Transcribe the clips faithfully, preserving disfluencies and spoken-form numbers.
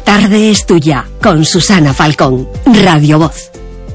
tarde es tuya, con Susana Falcón, Radio Voz.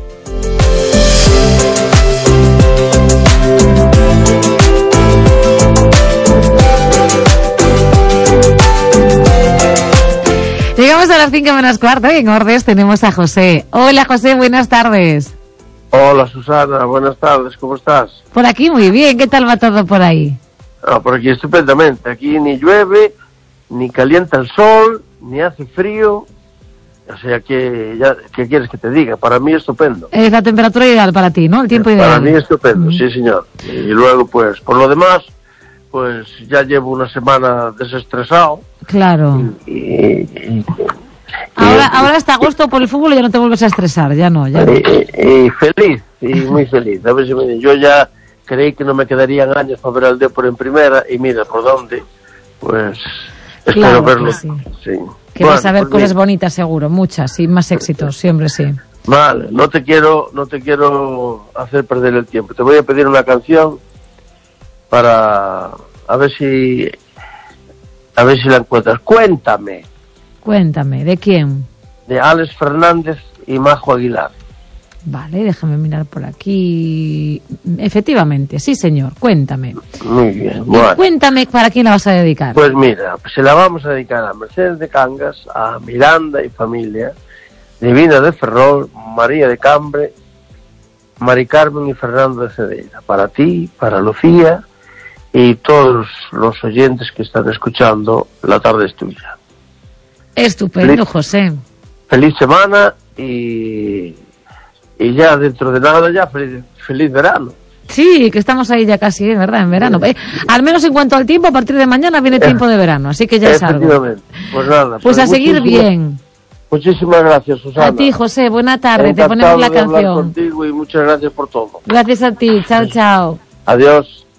Llegamos a las cinco menos cuarto y en Ordes tenemos a José. Hola José, buenas tardes. Hola Susana, buenas tardes, ¿cómo estás? Por aquí muy bien, ¿qué tal va todo por ahí? Ah, por aquí estupendamente, aquí ni llueve, ni calienta el sol, ni hace frío, o sea que, ya, ¿qué quieres que te diga? Para mí estupendo. Es la temperatura ideal para ti, ¿no? El tiempo ideal. Para mí estupendo, mm. sí señor. Y luego pues, por lo demás, pues ya llevo una semana desestresado. Claro. Y, y, y, ahora, y, ahora hasta agosto por el fútbol y ya no te vuelves a estresar, ya no. Ya no. Y, y, y feliz, y muy feliz. A ver si me, yo ya creí que no me quedarían años para ver al Depor en primera, y mira por dónde, pues espero claro, verlo. Pues sí. Sí. Que Bueno, vas a ver pues cosas mira. bonitas seguro, muchas y más éxitos, siempre sí. Vale, no te quiero, no te quiero hacer perder el tiempo. Te voy a pedir una canción para a ver si a ver si la encuentras. Cuéntame. Cuéntame, ¿de quién? De Alex Fernández y Majo Aguilar. Vale, déjame mirar por aquí. Efectivamente, sí señor, cuéntame. Muy bien, Y bueno. cuéntame para quién la vas a dedicar. Pues mira, se la vamos a dedicar a Mercedes de Cangas, a Miranda y familia, Divina de Ferrol, María de Cambre, Mari Carmen y Fernando de Cedeira. Para ti, para Lucía y todos los oyentes que están escuchando, la tarde es tuya. Estupendo, Feliz, José. Feliz semana y, y ya dentro de nada ya feliz, feliz verano. Sí, que estamos ahí ya casi, ¿eh? ¿Verdad? En verano. Eh, al menos en cuanto al tiempo, a partir de mañana viene tiempo de verano, así que ya es algo. Efectivamente. Pues nada. Pues, pues a seguir bien. Muchísimas gracias, Susana. A ti, José, buena tarde. Encantado te ponemos la de hablar canción. Contigo y muchas gracias por todo. Gracias a ti. Chao, chao. Adiós.